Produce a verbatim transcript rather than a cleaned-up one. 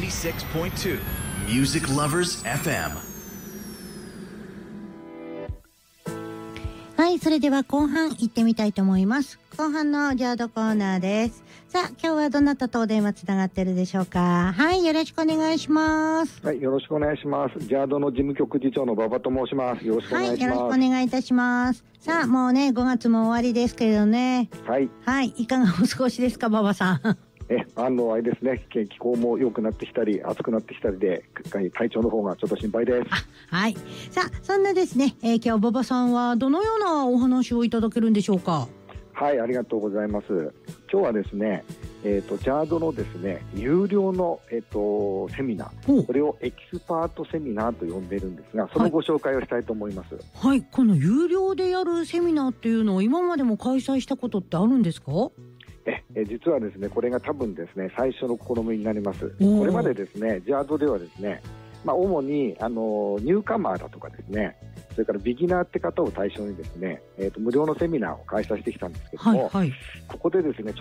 eighty-six point two Music Lovers エフエム。 はい、それでは後半行ってみたいと思います。後半のジャードコーナーです。さあ、今日はどなたとお電話つながってるでしょうか。はい、よろしくお願いします。 はい、よろしくお願いします。ジャードの事務局次長の馬場と申します。よろしくお願いします。 はい、よろしくお願いいたします。さあ、もうね、ごがつも終わりですけれどね。 はい。 はい、いかがお過ごしですか、馬場さん。 え、あの、あれですね、気候も良くなってきたり、暑くなってきたりで、体調の方がちょっと心配です。 はい。さあ、そんなですね、えー、今日馬場さんはどのようなお話をいただけるんでしょうか。 はい、ありがとうございます。今日はですね、えっと、ジャードのですね、有料の、えっと、セミナー、これをエキスパートセミナーと呼んでいるんですが、そのご紹介をしたいと思います。 はい、この有料でやるセミナーっていうのを今までも開催したことってあるんですか？ ええ実はですね、これが多分ですね、最初の試みになります。これまでですね、ジャードではですね、まあ、主にあのニューカマーだとかですね、それからビギナーって方を対象にですね、えーと、無料のセミナーを開催してきたんですけども、 はいはい、 ここでですね